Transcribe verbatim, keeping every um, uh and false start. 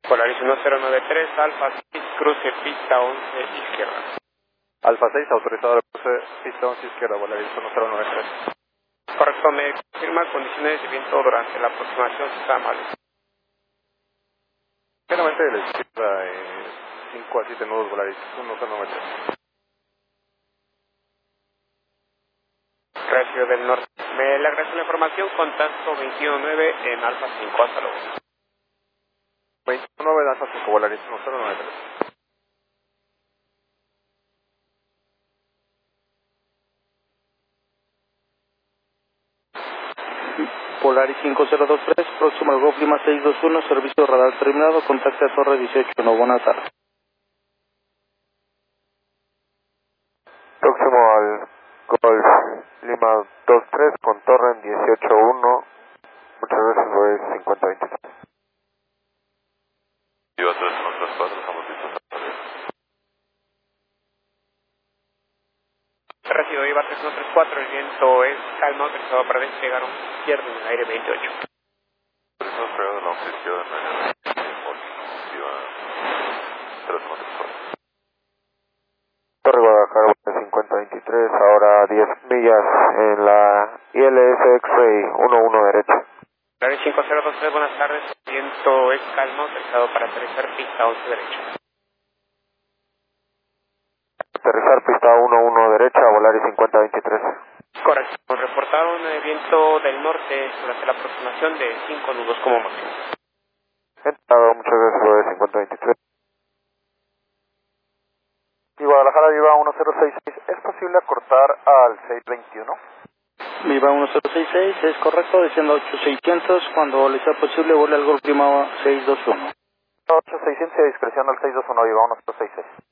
Polaris uno cero nueve tres, Alfa seis, cruce pista once izquierda. Alfa seis, autorizado al cruce pista once izquierda, Polaris uno cero nueve tres. Correcto, me confirma condiciones de viento durante la aproximación, si está amable. Generalmente de la izquierda, eh, cinco a siete nudos, Polaris uno cero nueve tres. Recibo del norte. Me le agradezco la información, contacto veintiuno nueve en Alfa cinco, hasta luego. veintiuno nueve, Alfa cinco, Polaris uno cero nueve tres. Polaris cinco cero dos tres, próximo al Golf Lima seis dos uno, servicio radar terminado, contacte a Torre dieciocho, no, buenas tardes. Próximo al Golf Lima dos tres con torre en dieciocho uno. Muchas gracias, voy cincuenta veintitrés. Iba a tres uno tres cuatro, estamos listos a salir. Recibo Iba tres uno tres cuatro, el viento es calma, autorizado para despegar un izquierdo en el aire veintiocho. Estamos pegando la once izquierda en el aire ocho, iba tres uno tres cuatro. Torre Guadalajara cincuenta veintitrés, ahora diez millas en la I L S X-Ray uno uno derecha. Polaris cinco cero dos tres, buenas tardes, el viento es calma, autorizado para aterrizar pista once derecha. Aterrizar pista uno uno derecha, Volaris cincuenta veintitrés. Correcto, nos reportaron el viento del norte durante la aproximación de cinco nudos como máximo. Entrado, muchas gracias, Volaris cincuenta veintitrés. Y Guadalajara Viva uno cero seis seis, ¿es posible acortar al seis veintiuno? Viva uno cero seis seis, es correcto, descienda ocho seiscientos, cuando le sea posible vuele al Golf Lima seis dos uno. ocho seiscientos y a discreción al seis dos uno, Viva uno cero seis seis.